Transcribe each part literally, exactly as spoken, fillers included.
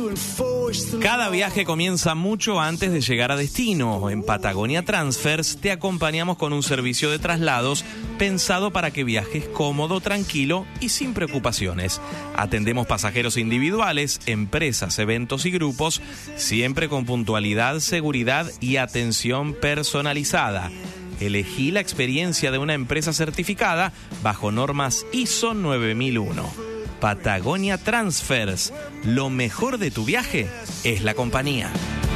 Cada viaje comienza mucho antes de llegar a destino. En Patagonia Transfers te acompañamos con un servicio de traslados pensado para que viajes cómodo, tranquilo y sin preocupaciones. Atendemos pasajeros individuales, empresas, eventos y grupos, siempre con puntualidad, seguridad y atención personalizada. Elegí la experiencia de una empresa certificada bajo normas I S O nueve mil uno. Patagonia Transfers. Lo mejor de tu viaje es la compañía.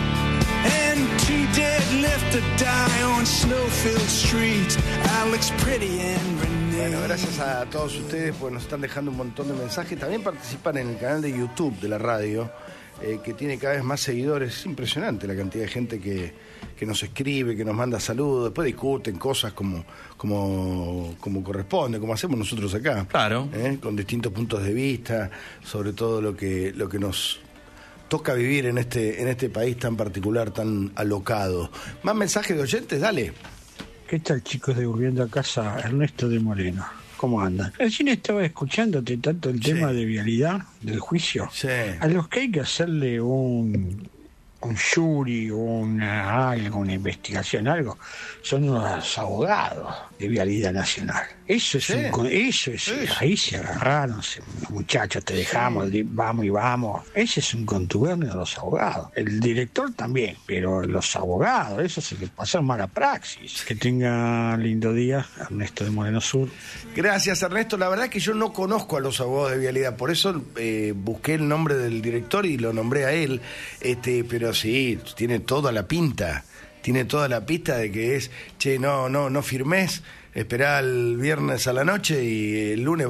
Bueno, gracias a todos ustedes, pues nos están dejando un montón de mensajes. También participan en el canal de YouTube de la radio, eh, que tiene cada vez más seguidores. Es impresionante la cantidad de gente que, que nos escribe, que nos manda saludos, después discuten cosas como, como, como corresponde, como hacemos nosotros acá. Claro. ¿Eh? Con distintos puntos de vista, sobre todo lo que, lo que nos toca vivir en este, en este país tan particular, tan alocado. Más mensajes de oyentes, dale. ¿Qué tal, chicos de Volviendo a Casa? Ernesto de Moreno. ¿Cómo andan? Recién estaba escuchándote tanto el Sí. tema de vialidad del juicio. Sí. A los que hay que hacerle un, un jury, una, algo, una investigación, algo, son los abogados de vialidad nacional. Eso es Sí. un, eso es, Eso. ahí se agarraron, se, muchachos, te dejamos, di- vamos y vamos. Ese es un contubernio de los abogados. El director también, pero los abogados, eso se le pasa mala praxis. Que tenga lindo día, Ernesto de Moreno Sur. Gracias, Ernesto. La verdad que yo no conozco a los abogados de vialidad, por eso eh, busqué el nombre del director y lo nombré a él. Este, pero sí, tiene toda la pinta, tiene toda la pista de que es, che, no, no, no firmes, esperá el viernes a la noche y el lunes